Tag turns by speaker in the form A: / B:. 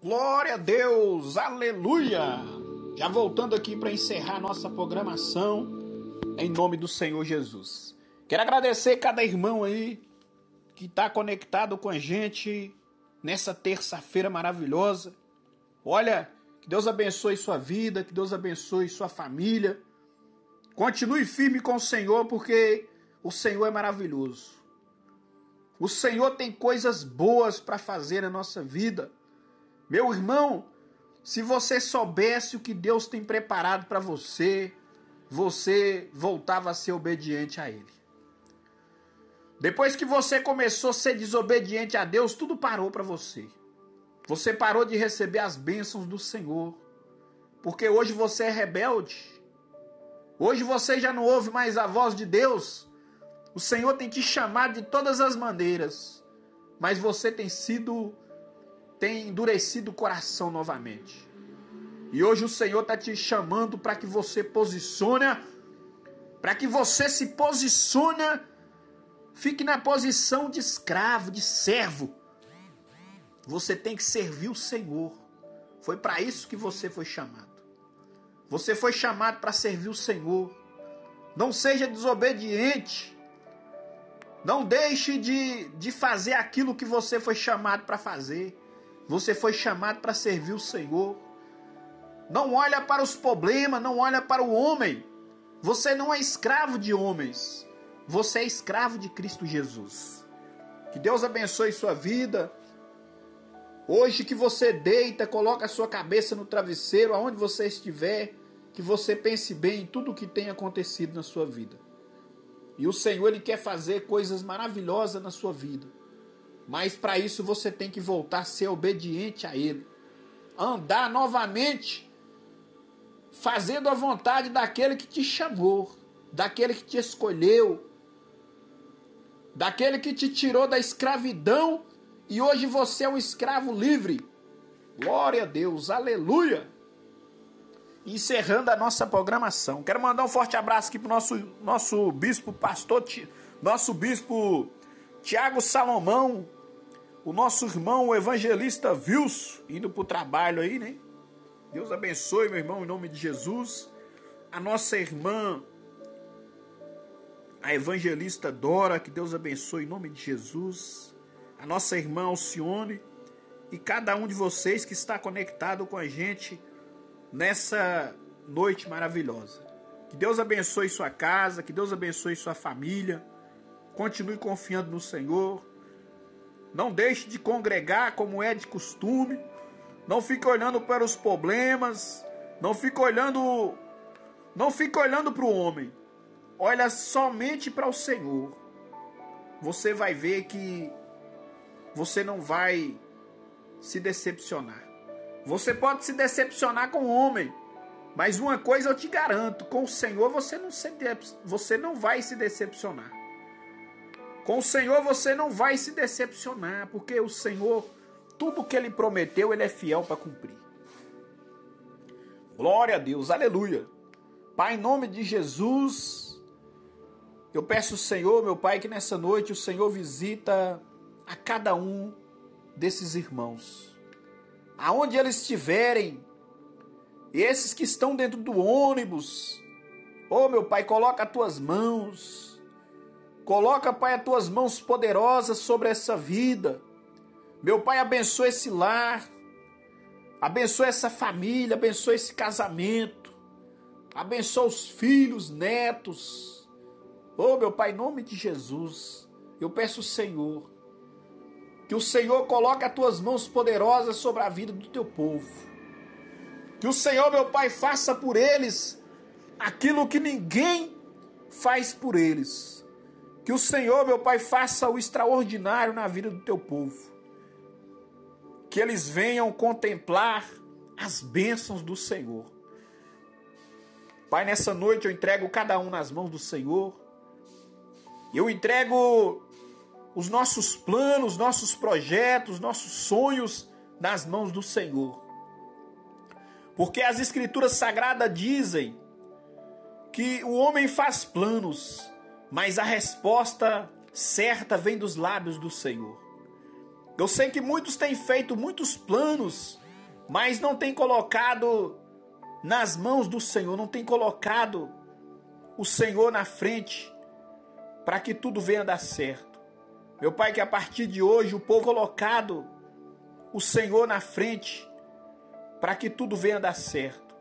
A: Glória a Deus, aleluia! Já voltando aqui para encerrar nossa programação, em nome do Senhor Jesus. Quero agradecer cada irmão aí que está conectado com a gente nessa terça-feira maravilhosa. Olha, que Deus abençoe sua vida, que Deus abençoe sua família. Continue firme com o Senhor, porque o Senhor é maravilhoso. O Senhor tem coisas boas para fazer na nossa vida. Meu irmão, se você soubesse o que Deus tem preparado para você, você voltava a ser obediente a Ele. Depois que você começou a ser desobediente a Deus, tudo parou para você. Você parou de receber as bênçãos do Senhor, porque hoje você é rebelde. Hoje você já não ouve mais a voz de Deus. O Senhor tem te chamado de todas as maneiras, mas você tem endurecido o coração novamente. E hoje o Senhor está te chamando para que você se posicione, fique na posição de escravo, de servo. Você tem que servir o Senhor. Foi para isso que você foi chamado. Você foi chamado para servir o Senhor. Não seja desobediente. Não deixe de fazer aquilo que você foi chamado para fazer. Você foi chamado para servir o Senhor. Não olha para os problemas, não olha para o homem. Você não é escravo de homens. Você é escravo de Cristo Jesus. Que Deus abençoe sua vida. Hoje que você deita, coloca a sua cabeça no travesseiro, aonde você estiver, que você pense bem em tudo o que tem acontecido na sua vida. E o Senhor, Ele quer fazer coisas maravilhosas na sua vida. Mas para isso você tem que voltar a ser obediente a Ele. Andar novamente, fazendo a vontade daquele que te chamou, daquele que te escolheu, daquele que te tirou da escravidão e hoje você é um escravo livre. Glória a Deus, aleluia! Encerrando a nossa programação, quero mandar um forte abraço aqui para o nosso bispo pastor, nosso bispo Tiago Salomão, o nosso irmão o evangelista Wilson, indo para o trabalho aí, né? Deus abençoe, meu irmão, em nome de Jesus. A nossa irmã, a evangelista Dora, que Deus abençoe em nome de Jesus. A nossa irmã Alcione e cada um de vocês que está conectado com a gente nessa noite maravilhosa. Que Deus abençoe sua casa, que Deus abençoe sua família. Continue confiando no Senhor. Não deixe de congregar como é de costume. Não fique olhando para os problemas. Não fique olhando para o homem. Olha somente para o Senhor. Você vai ver que você não vai se decepcionar. Você pode se decepcionar com o homem, mas uma coisa eu te garanto, com o Senhor você não vai se decepcionar. Com o Senhor você não vai se decepcionar, porque o Senhor, tudo que Ele prometeu, Ele é fiel para cumprir. Glória a Deus, aleluia. Pai, em nome de Jesus, eu peço ao Senhor, meu Pai, que nessa noite o Senhor visita a cada um desses irmãos. Aonde eles estiverem, esses que estão dentro do ônibus, meu Pai, coloca as tuas mãos, coloca, Pai, as tuas mãos poderosas sobre essa vida. Meu Pai, abençoa esse lar, abençoa essa família, abençoa esse casamento, abençoa os filhos, netos. Meu Pai, em nome de Jesus, eu peço ao Senhor, que o Senhor coloque as tuas mãos poderosas sobre a vida do teu povo. Que o Senhor, meu Pai, faça por eles aquilo que ninguém faz por eles. Que o Senhor, meu Pai, faça o extraordinário na vida do teu povo. Que eles venham contemplar as bênçãos do Senhor. Pai, nessa noite eu entrego cada um nas mãos do Senhor. Eu entrego os nossos planos, nossos projetos, nossos sonhos nas mãos do Senhor. Porque as Escrituras Sagradas dizem que o homem faz planos, mas a resposta certa vem dos lábios do Senhor. Eu sei que muitos têm feito muitos planos, mas não tem colocado nas mãos do Senhor, não tem colocado o Senhor na frente para que tudo venha dar certo. Meu Pai, que a partir de hoje o povo colocado o Senhor na frente para que tudo venha dar certo.